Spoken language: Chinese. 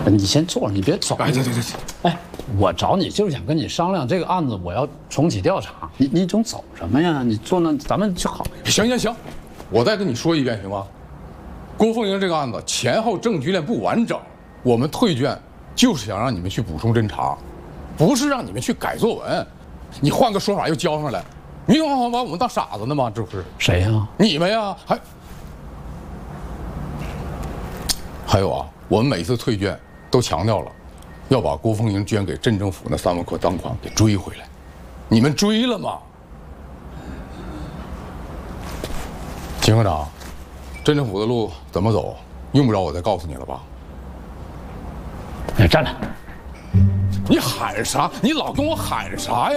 你先坐着，你别走。 哎，对。 哎，我找你就是想跟你商量这个案子，我要重启调查。你总走什么呀？你坐那，咱们就好。 行，我再跟你说一遍行吗？郭凤英这个案子前后证据链不完整，我们退卷就是想让你们去补充侦查，不是让你们去改作文。你换个说法又交上来，你把我们当傻子呢吗？这不是谁呀？ 你们呀，还有啊，我们每次退卷都强调了，要把郭凤英捐给镇政府那3万块赃款给追回来。你们追了吗？秦科长，镇政府的路怎么走，用不着我再告诉你了吧？ 哎，站着！ 你喊啥？你老跟我喊啥呀？